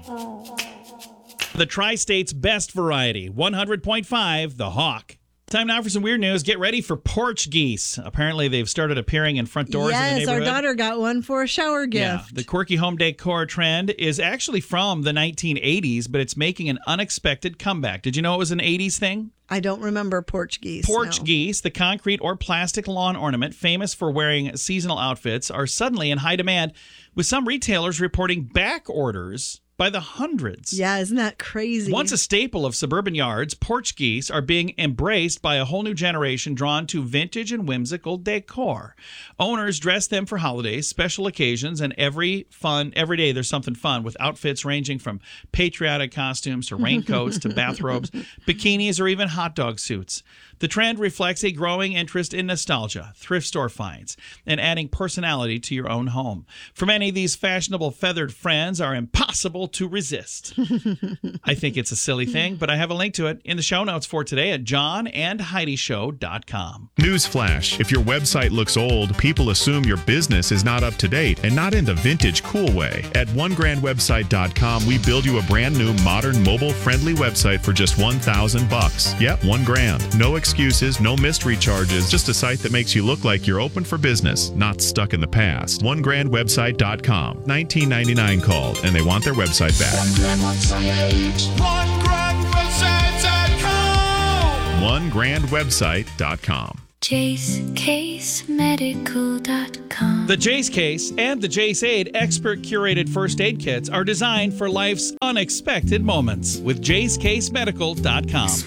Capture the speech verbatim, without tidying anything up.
The Tri-State's best variety, one hundred point five, The Hawk. Time now for some weird news. Get ready for porch geese. Apparently, they've started appearing in front doors in the Yes, neighborhood. our daughter got one for a shower gift. Yeah, the quirky home decor trend is actually from the nineteen eighties, but it's making an unexpected comeback. Did you know it was an eighties thing? I don't remember porch geese. Porch no. geese, the concrete or plastic lawn ornament famous for wearing seasonal outfits, are suddenly in high demand, with some retailers reporting back orders by the hundreds. Yeah, isn't that crazy? Once a staple of suburban yards, porch geese are being embraced by a whole new generation drawn to vintage and whimsical decor. Owners dress them for holidays, special occasions, and every fun every day there's something fun, with outfits ranging from patriotic costumes to raincoats to bathrobes, bikinis, or even hot dog suits. The trend reflects a growing interest in nostalgia, thrift store finds, and adding personality to your own home. For many, these fashionable feathered friends are impossible to resist. I think it's a silly thing, but I have a link to it in the show notes for today at john and heidi show dot com. Newsflash: if your website looks old, people assume your business is not up to date and not in the vintage cool way. At one grand website dot com, we build you a brand new, modern, mobile-friendly website for just one thousand bucks. Yep, one grand. No excuses, no mystery charges, just a site that makes you look like you're open for business, not stuck in the past. one grand website dot com. nineteen ninety-nine called, and they want their website back. one grand website dot com. one grand website dot com. Jace Case Medical dot com. The Jace Case and the Jace Aid expert curated first aid kits are designed for life's unexpected moments with Jace Case Medical dot com.